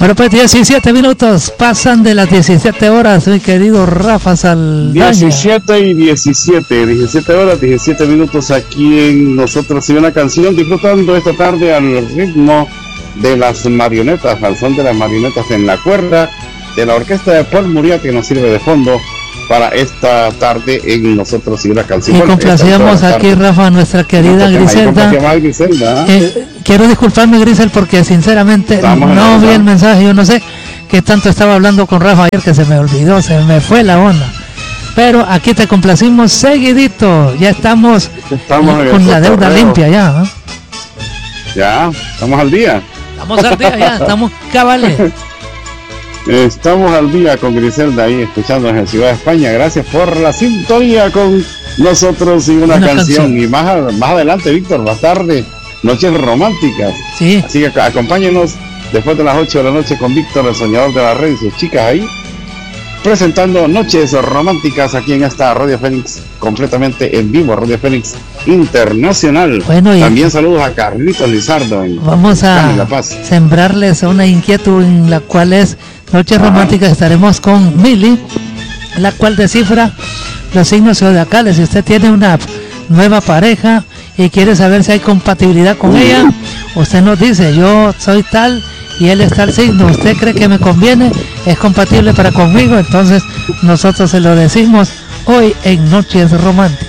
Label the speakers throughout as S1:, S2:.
S1: Bueno, pues 17 minutos pasan de las 17 horas, mi querido Rafa Saldaña.
S2: 17 y 17 horas, 17 minutos aquí en Nosotros y una canción, disfrutando esta tarde al ritmo de las marionetas, al son de las marionetas en la cuerda de la orquesta de Paul Muriat, que nos sirve de fondo para esta tarde en Nosotros y una canción.
S1: Y complacíamos aquí, Rafa, a nuestra querida Griselda. Quiero disculparme, Grisel, porque sinceramente no vi el mensaje. Yo no sé qué tanto estaba hablando con Rafa ayer que se me olvidó, se me fue la onda. Pero aquí te complacimos seguidito. Ya estamos con la deuda limpia ya.
S2: Ya, estamos al día.
S1: Estamos al día ya, estamos cabales.
S2: Estamos al día con Griselda ahí escuchándonos en Ciudad de España. Gracias por la sintonía con Nosotros y una canción. Y más adelante, Víctor, más tarde, Noches Románticas.
S1: Sí.
S2: Así que acompáñenos después de las 8 de la noche con Víctor, el soñador de la red, y sus chicas ahí, presentando Noches Románticas aquí en esta Radio Fénix, completamente en vivo, Radio Fénix Internacional.
S1: Bueno,
S2: también saludos a Carlitos Lizardo.
S1: Vamos a sembrarles una inquietud en la cual es Noches Románticas. Estaremos con Mili, la cual descifra los signos zodiacales. Si usted tiene una nueva pareja y quiere saber si hay compatibilidad con ella, usted nos dice: yo soy tal y él es tal signo, ¿usted cree que me conviene? ¿Es compatible para conmigo? Entonces nosotros se lo decimos hoy en Noches Románticas.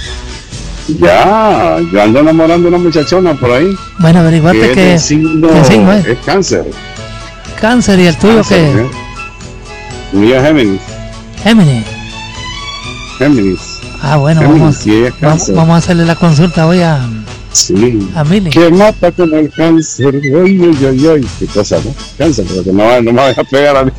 S2: Ya, yo ando enamorando a una muchachona por ahí.
S1: Bueno, averiguate qué signo es.
S2: Es Cáncer.
S1: Cáncer, ¿y el tuyo qué es?
S2: El mío es Géminis. Géminis.
S1: Ah, bueno, vamos a hacerle la consulta hoy a Mili.
S2: Que mata con el cáncer. Oy. Qué cosa, ¿no? Cáncer, porque no me va a dejar pegar a mí.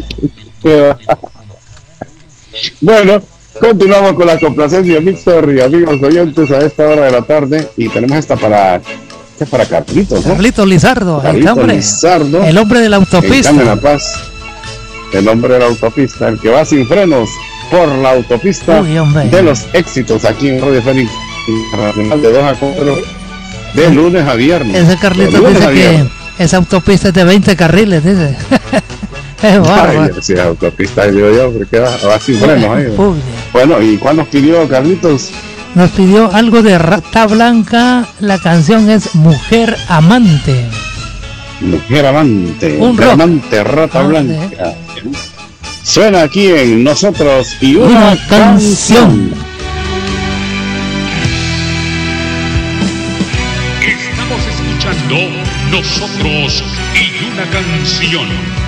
S2: Bueno, continuamos con la complacencia, Víctor y amigos oyentes, a esta hora de la tarde. Y tenemos esta para Carlitos, ¿no?
S1: Carlitos Lizardo,
S2: Lizardo,
S1: el hombre de la autopista.
S2: La Paz, el hombre de la autopista, el que va sin frenos por la autopista de los éxitos aquí en Radio Fénix Internacional de 2 a 4 de lunes a viernes.
S1: Ese Carlitos dice que esa autopista es de 20 carriles, dice. Es bárbaro.
S2: Sí, autopista, digo yo, porque va sin frenos ahí. Bueno, ¿y cuál nos pidió Carlitos?
S1: Nos pidió algo de Rata Blanca. La canción es Mujer Amante.
S2: Mujer Amante.
S1: Un
S2: amante, Rata Blanca. Suena aquí en Nosotros y una canción.
S3: Estamos escuchando Nosotros y una canción.